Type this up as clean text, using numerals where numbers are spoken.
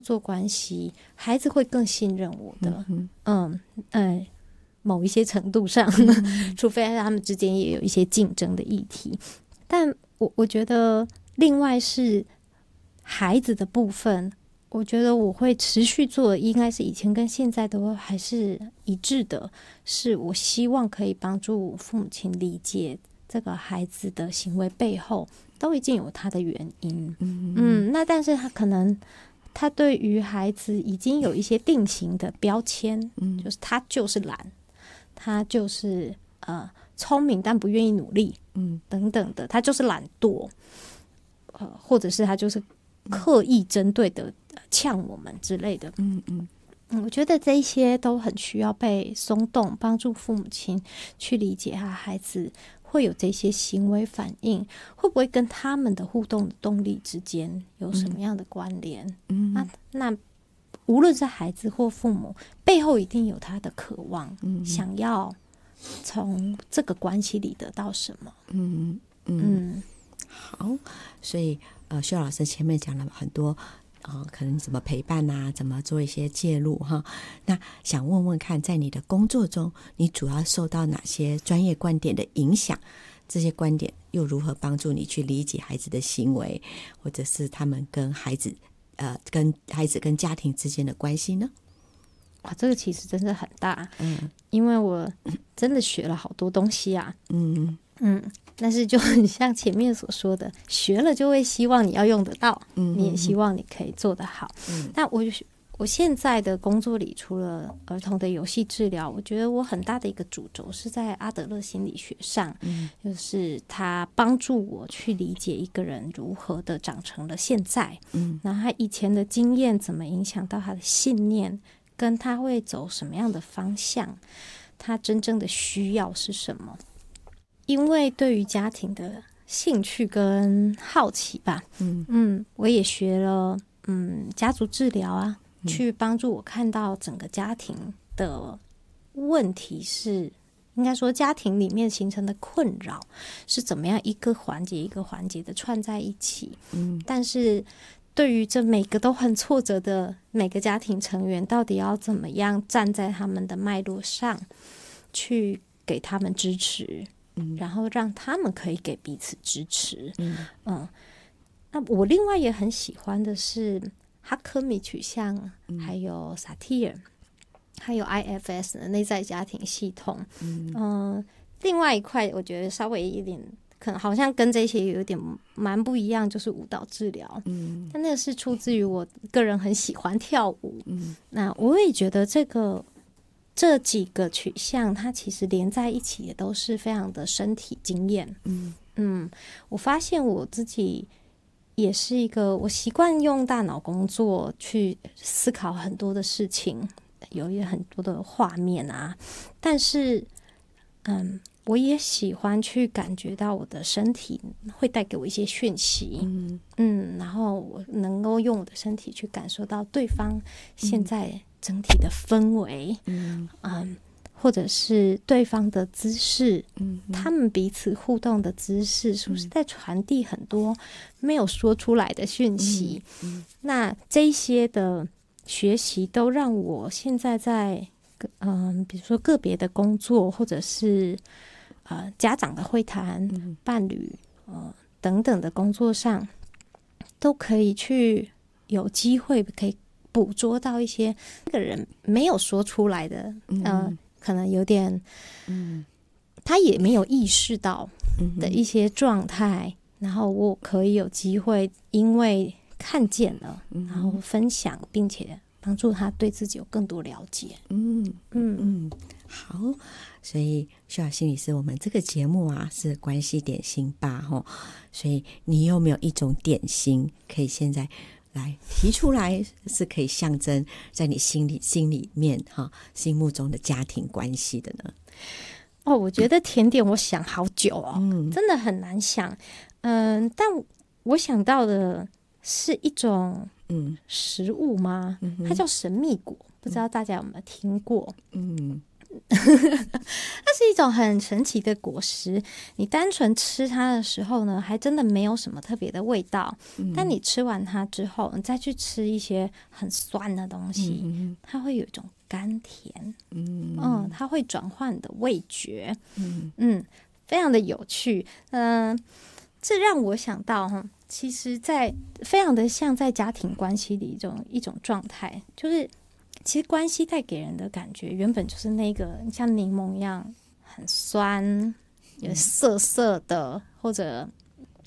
作关系，孩子会更信任我的。某一些程度上，除非他们之间也有一些竞争的议题。但我觉得另外是孩子的部分，我觉得我会持续做，应该是以前跟现在都还是一致的，是我希望可以帮助父母亲理解这个孩子的行为背后都已经有他的原因。那但是他可能他对于孩子已经有一些定型的标签，就是他就是懒，他就是聪明但不愿意努力，等等的，他就是懒惰，或者是他就是刻意针对的呛我们之类的。我觉得这一些都很需要被松动，帮助父母亲去理解孩子会有这些行为反应，会不会跟他们的互动的动力之间有什么样的关联。那无论是孩子或父母，背后一定有他的渴望，想要从这个关系里得到什么。 好，所以秀老师前面讲了很多可能怎么陪伴啊，怎么做一些介入哈。那想问问看，在你的工作中，你主要受到哪些专业观点的影响？这些观点又如何帮助你去理解孩子的行为，或者是他们跟孩子跟家庭之间的关系呢？ 哇，这个其实真的很大。因为我真的学了好多东西啊。但是就很像前面所说的，学了就会希望你要用得到，你也希望你可以做得好。那我现在的工作里，除了儿童的游戏治疗，我觉得我很大的一个主轴是在阿德勒心理学上，就是他帮助我去理解一个人如何的长成了现在，那他以前的经验怎么影响到他的信念，跟他会走什么样的方向，他真正的需要是什么。因为对于家庭的兴趣跟好奇吧，我也学了家族治疗啊，去帮助我看到整个家庭的问题是，应该说家庭里面形成的困扰是怎么样一个环节一个环节的串在一起。但是对于这每个都很挫折的每个家庭成员，到底要怎么样站在他们的脉络上去给他们支持，然后让他们可以给彼此支持。那我另外也很喜欢的是哈科米取向，还有萨提尔，还有 IFS 的内在家庭系统。另外一块我觉得稍微一点可能好像跟这些有点蛮不一样，就是舞蹈治疗。但那个是出自于我个人很喜欢跳舞。那我也觉得这几个取向它其实连在一起也都是非常的身体经验。我发现我自己也是一个，我习惯用大脑工作去思考很多的事情，有很多的画面啊，但是我也喜欢去感觉到我的身体会带给我一些讯息。然后我能够用我的身体去感受到对方现在整体的氛围，或者是对方的姿势，他们彼此互动的姿势是不是在传递很多没有说出来的讯息。那这一些的学习都让我现在在比如说个别的工作，或者是家长的会谈、伴侣等等的工作上，都可以去有机会可以捕捉到一些那个人没有说出来的，可能有点他也没有意识到的一些状态，然后我可以有机会因为看见了，然后分享，并且帮助他对自己有更多了解。 好，所以秀雅心理师，我们这个节目啊是关系点心吧，所以你有没有一种点心可以现在来提出来，是可以象征在你心里面心目中的家庭关系的呢？ 我觉得甜点我想好久真的很难想。但我想到的是一种食物吗？它叫神秘果，不知道大家有没有听过？ 它是一种很神奇的果实，你单纯吃它的时候呢，还真的没有什么特别的味道，但你吃完它之后，你再去吃一些很酸的东西，它会有一种甘甜，它会转换你的味觉，非常的有趣，这让我想到其实在非常的像在家庭关系的一种状态，就是其实关系带给人的感觉原本就是那个像柠檬一样很酸，有涩涩的，或者